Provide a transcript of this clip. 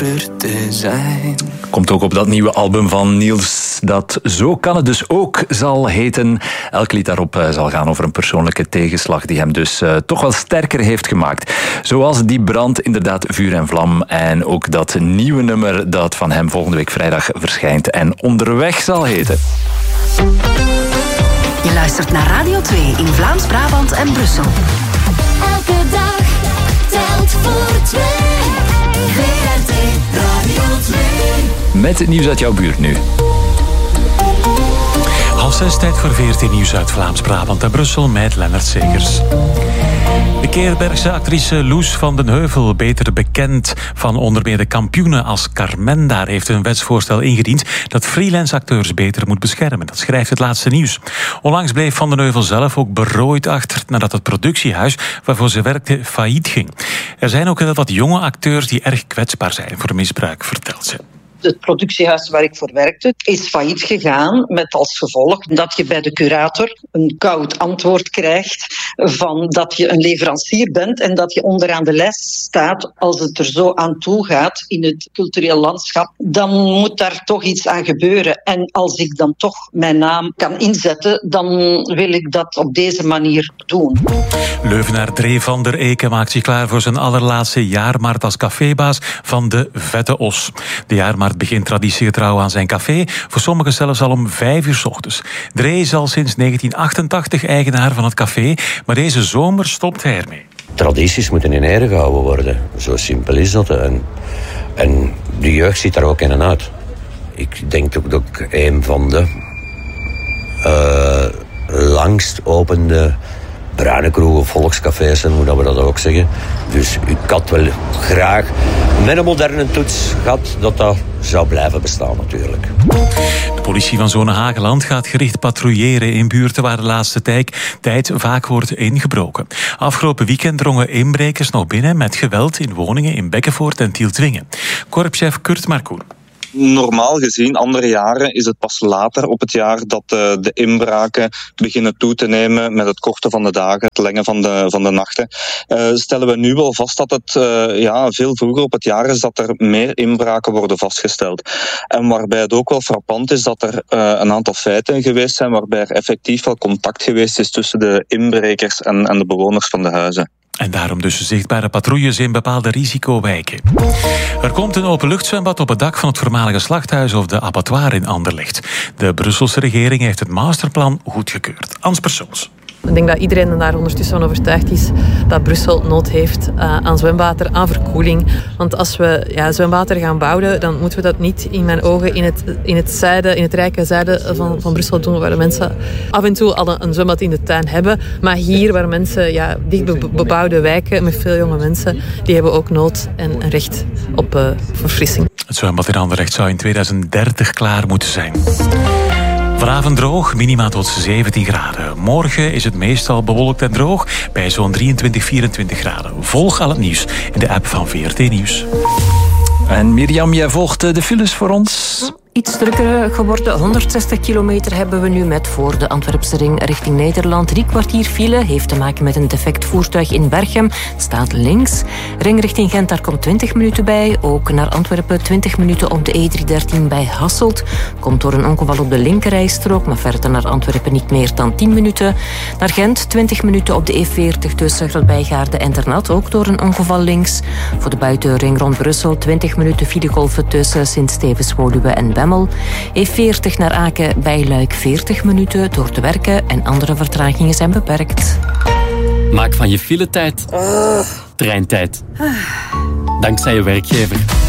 te zijn. Komt ook op dat nieuwe album van Niels dat Zo kan het dus ook zal heten. Elk lied daarop zal gaan over een persoonlijke tegenslag die hem dus toch wel sterker heeft gemaakt. Zoals die brand, inderdaad vuur en vlam. En ook dat nieuwe nummer dat van hem volgende week vrijdag verschijnt en Onderweg zal heten. Je luistert naar Radio 2 in Vlaams-Brabant en Brussel. Elke dag telt voor 2. VRT Radio 2. Met het nieuws uit jouw buurt nu. 5:30 tijd voor VRT Nieuws uit Vlaams-Brabant en Brussel met Lennart Segers. De Keerbergse actrice Loes van den Heuvel, beter bekend van onder meer de Kampioenen als Carmen, daar heeft een wetsvoorstel ingediend dat freelance acteurs beter moet beschermen. Dat schrijft het laatste nieuws. Onlangs bleef Van den Heuvel zelf ook berooid achter nadat het productiehuis waarvoor ze werkte failliet ging. Er zijn ook heel wat jonge acteurs die erg kwetsbaar zijn voor misbruik, vertelt ze. Het productiehuis waar ik voor werkte is failliet gegaan met als gevolg dat je bij de curator een koud antwoord krijgt van dat je een leverancier bent en dat je onderaan de lijst staat. Als het er zo aan toe gaat in het cultureel landschap, dan moet daar toch iets aan gebeuren. En als ik dan toch mijn naam kan inzetten, dan wil ik dat op deze manier doen. Leuvenaar Dree van der Eken maakt zich klaar voor zijn allerlaatste jaarmarkt als cafébaas van de Vette Os. De jaarmarkt begint traditiegetrouw aan zijn café, voor sommigen zelfs al om 5:00 's ochtends. Dree is al sinds 1988 eigenaar van het café, maar deze zomer stopt hij ermee. Tradities moeten in ere gehouden worden. Zo simpel is dat. En de jeugd ziet daar ook in en uit. Ik denk ook dat ik een van de langst opende bruine kroegen, volkscafés, hoe dat we dat ook zeggen. Dus ik had wel graag met een moderne toets gehad dat zou blijven bestaan natuurlijk. De politie van Zonne-Hageland gaat gericht patrouilleren in buurten waar de laatste tijd vaak wordt ingebroken. Afgelopen weekend drongen inbrekers nog binnen met geweld in woningen in Bekkenvoort en Tieltwingen. Korpschef Kurt Markoen. Normaal gezien, andere jaren, is het pas later op het jaar dat de inbraken beginnen toe te nemen met het korten van de dagen, het lengen van de nachten. Stellen we nu wel vast dat het veel vroeger op het jaar is dat er meer inbraken worden vastgesteld. En waarbij het ook wel frappant is dat er een aantal feiten geweest zijn waarbij er effectief wel contact geweest is tussen de inbrekers en de bewoners van de huizen. En daarom dus zichtbare patrouilles in bepaalde risicowijken. Er komt een openluchtzwembad op het dak van het voormalige slachthuis of de abattoir in Anderlecht. De Brusselse regering heeft het masterplan goedgekeurd. Ans Persoons. Ik denk dat iedereen daar ondertussen van overtuigd is dat Brussel nood heeft aan zwemwater, aan verkoeling. Want als we zwemwater gaan bouwen, dan moeten we dat niet in mijn ogen in het rijke zuiden van Brussel doen, waar de mensen af en toe al een zwembad in de tuin hebben. Maar hier, waar mensen dicht bebouwde wijken met veel jonge mensen, die hebben ook nood en een recht op verfrissing. Het zwembad in Anderlecht zou in 2030 klaar moeten zijn. Vanavond droog, minima tot 17 graden. Morgen is het meestal bewolkt en droog bij zo'n 23, 24 graden. Volg al het nieuws in de app van VRT Nieuws. En Mirjam, jij volgt de files voor ons? Iets drukker geworden. 160 kilometer hebben we nu met voor de Antwerpse ring richting Nederland. 3 kwartier file heeft te maken met een defect voertuig in Berchem. Staat links. Ring richting Gent, daar komt 20 minuten bij. Ook naar Antwerpen 20 minuten op de E313 bij Hasselt. Komt door een ongeval op de linkerrijstrook, maar verder naar Antwerpen niet meer dan 10 minuten. Naar Gent 20 minuten op de E40 tussen Grootbijgaarden en Ternat, ook door een ongeval links. Voor de buitenring rond Brussel 20 minuten filegolven tussen Sint-Stevens-Woluwe en Bemmel. E40 naar Aken bij Luik 40 minuten door te werken en andere vertragingen zijn beperkt. Maak van je filetijd treintijd. Dankzij je werkgever.